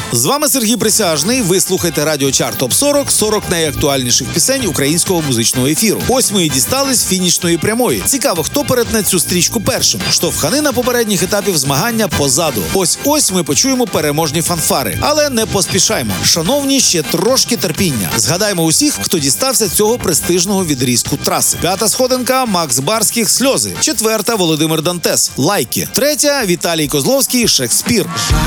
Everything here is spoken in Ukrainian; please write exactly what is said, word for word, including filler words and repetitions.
З вами Сергій Присяжний. Ви слухаєте радіо Чарт Топ сорок, сорок найактуальніших пісень українського музичного ефіру. Ось ми і дістались фінішної прямої. Цікаво, хто перетне цю стрічку першим. Штовхани на попередніх етапів змагання позаду. Ось-ось ми почуємо переможні фанфари. Але не поспішаймо. Шановні, ще трошки терпіння. Згадаємо усіх, хто дістався цього престижного відрізку траси. П'ята сходинка – Макс Барських «Сльози». Четверта – Володимир Дантес «Лайки». Третя – Віталій Козловський «Шекспір».